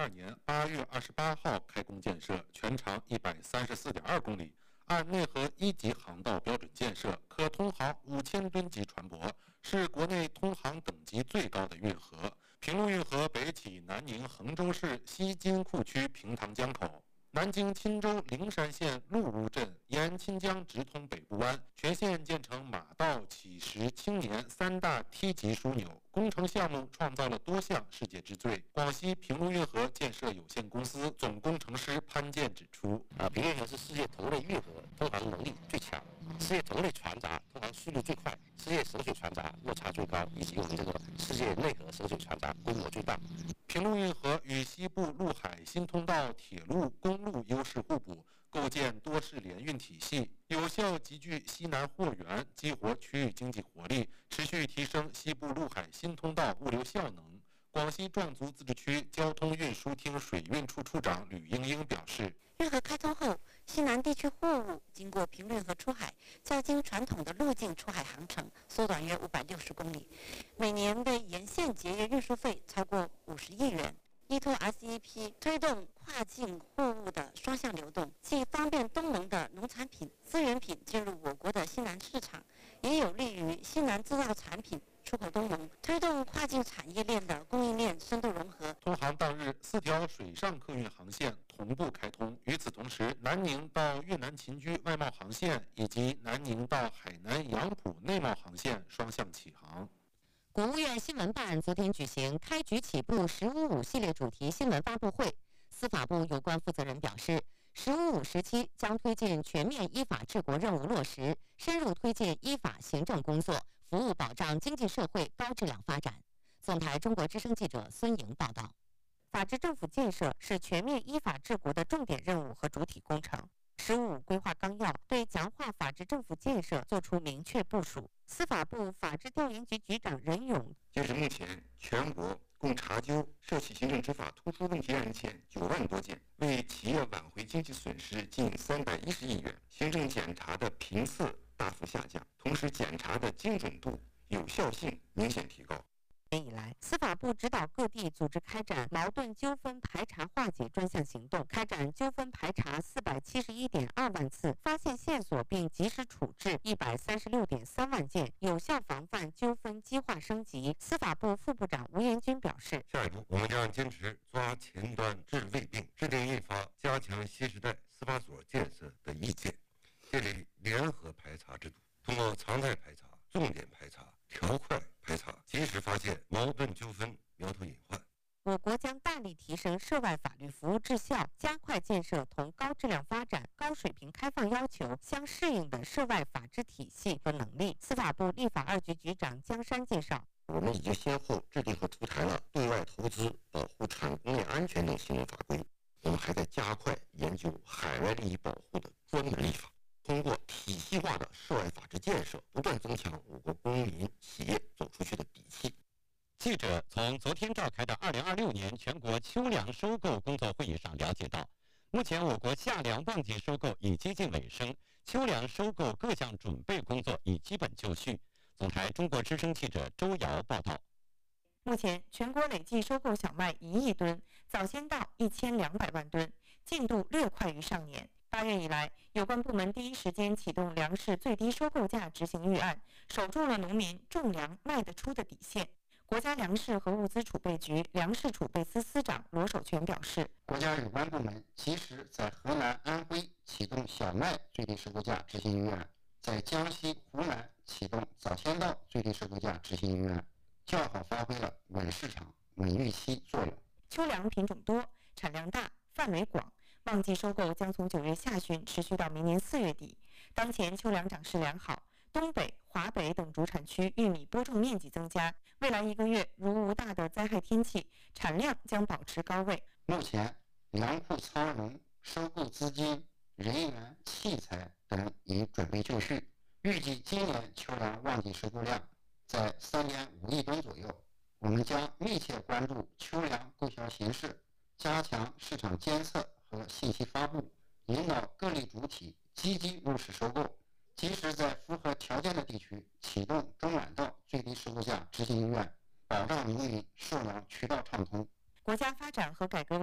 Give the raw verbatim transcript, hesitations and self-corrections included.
二年八月二十八号开工建设，全长一百三十四点二公里，按内河一级航道标准建设，可通航五千吨级船舶，是国内通航等级最高的运河。平陆运河北起南宁衡州市西金库区平塘江口，南京钦州灵山县陆屋镇沿钦江直通北部湾，全线建成马道、起石、青年三大梯级枢纽。工程项目创造了多项世界之最。广西平陆运河建设有限公司总工程师潘健指出：“ 啊，平陆运河是世界头类运河，通航能力最强，世界头类船闸通航速度最快，世界首水船闸落差最高，以及我们这个世界内河首水船闸规模最大。” 平陆运河与西部陆海新通道铁路、公路优势互补，构建多式联运体系，有效集聚西南货源，激活区域经济活力，持续提升西部陆海新通道物流效能。广西壮族自治区交通运输厅水运处处长吕英英表示：“ 运河开通后，西南地区货物经过平陆运河出海，较经传统的陆径出海航程缩短约五百六十公里，每年为沿线节约运输费超过五十亿元。依托 R C E P 推动跨境货物的双向流动，既方便东盟的农产品、资源品进入我国的西南市场，也有利于西南制造产品出口东盟，推动跨境产业链的供应链深度融合。” 通航当日，四条水上客运航线同步开通。与此同时，南宁到越南秦居外贸航线以及南宁到海南杨浦内贸航线双向启航。 国务院新闻办昨天举行开局起步“十五五”系列主题新闻发布会，司法部有关负责人表示，“十五五”时期将推进全面依法治国任务落实，深入推进依法行政工作，服务保障经济社会高质量发展。总台中国之声记者孙莹报道。法治政府建设是全面依法治国的重点任务和主体工程。十五五规划纲要对强化法治政府建设作出明确部署。司法部法制调研局局长任勇：“ 截至目前，全国共查究涉企行政执法突出问题案件九万多件，为企业挽回经济损失近三百一十亿元，行政检查的频次大幅下降，同时检查的精准度、有效性明显提高。” 年以来，司法部指导各地组织开展矛盾纠纷排查化解专项行动，开展纠纷排查四百七十一点二万次，发现线索并及时处置一百三十六点三万件，有效防范纠纷激化升级。司法部副部长吴延军表示：“ 下一步，我们将坚持抓前端治未病，制定印发加强新时代司法所建设的意见，建立联合排查制度，通过常态排查、重点排查、条块排查，及时发现矛盾纠纷苗头隐患。” 我国将大力提升涉外法律服务质效，加快建设同高质量发展、高水平开放要求相适应的涉外法治体系和能力。司法部立法二局局长江山介绍：“ 我们已经先后制定和出台了对外投资、保护产工业安全等行政法规，我们还在加快研究海外利益保护的专门立法，通过体系化的涉外法治建设，不断增强我国公民、企业走出去的底气。” 记者从昨天召开的二零二六年全国秋粮收购工作会议上了解到，目前我国夏粮旺季收购已接近尾声，秋粮收购各项准备工作已基本就绪。总台中国之声记者周瑶报道。 目前全国累计收购小麦一亿吨，早先到一千两百万吨，进度略快于上年。八月以来，有关部门第一时间启动粮食最低收购价执行预案，守住了农民种粮卖得出的底线。国家粮食和物资储备局粮食储备司司长罗守全表示， 国家有关部门及时在河南、安徽启动小麦最低收购价执行预案，在江西、湖南启动早先到最低收购价执行预案，较好发挥了稳市场、稳预期作用。 秋粮品种多，产量大，范围广，旺季收购将从九月下旬持续到明年四月底。当前秋粮长势良好，东北、华北等主产区玉米播种面积增加，未来一个月如无大的灾害天气，产量将保持高位。 目前，粮库仓容、收购资金、人员、器材等已准备就绪，预计今年秋粮旺季收购量在三点五亿吨左右。我们将密切关注秋粮购销形势，加强市场监测和信息发布，引导各类主体积极入市收购，及时在符合条件的地区启动中晚稻最低收购价执行预案，保障农民售粮渠道畅通。 国家发展和改革